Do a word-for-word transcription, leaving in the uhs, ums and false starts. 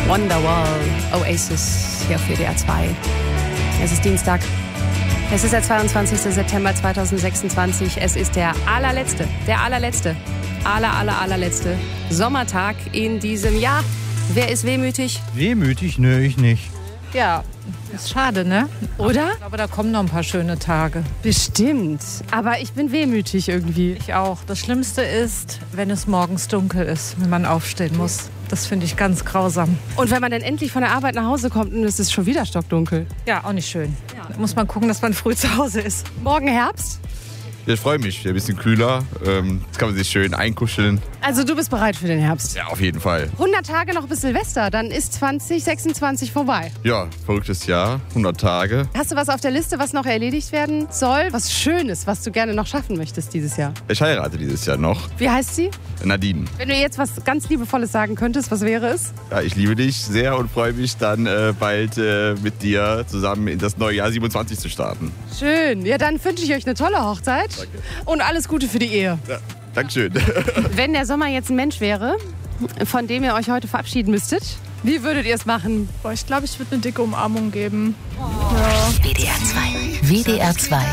Wonderwall, Oasis hier auf W D R zwei. Es ist Dienstag. Es ist der zweiundzwanzigster September zweitausendsechsundzwanzig. Es ist der allerletzte, der allerletzte, aller, aller, allerletzte Sommertag in diesem Jahr. Wer ist wehmütig? Wehmütig? Nö, ich nicht. Ja, ist schade, ne? Oder? Aber da kommen noch ein paar schöne Tage. Bestimmt. Aber ich bin wehmütig irgendwie. Ich auch. Das Schlimmste ist, wenn es morgens dunkel ist, wenn man aufstehen muss. Das finde ich ganz grausam. Und wenn man dann endlich von der Arbeit nach Hause kommt und es ist schon wieder stockdunkel. Ja, auch nicht schön. Da muss man gucken, dass man früh zu Hause ist. Morgen Herbst? Ja, ich freue mich. Ein bisschen kühler. Ähm, jetzt kann man sich schön einkuscheln. Also du bist bereit für den Herbst? Ja, auf jeden Fall. hundert Tage noch bis Silvester, dann ist zwanzig sechsundzwanzig vorbei. Ja, verrücktes Jahr. hundert Tage. Hast du was auf der Liste, was noch erledigt werden soll? Was Schönes, was du gerne noch schaffen möchtest dieses Jahr? Ich heirate dieses Jahr noch. Wie heißt sie? Nadine. Wenn du jetzt was ganz Liebevolles sagen könntest, was wäre es? Ja, ich liebe dich sehr und freue mich dann äh, bald äh, mit dir zusammen in das neue Jahr siebenundzwanzig zu starten. Schön. Ja, dann wünsche ich euch eine tolle Hochzeit. Danke. Und alles Gute für die Ehe. Ja, Dankeschön. Wenn der Sommer jetzt ein Mensch wäre, von dem ihr euch heute verabschieden müsstet, wie würdet ihr es machen? Boah, ich glaube, ich würde eine dicke Umarmung geben. W D R zwei. W D R zwei.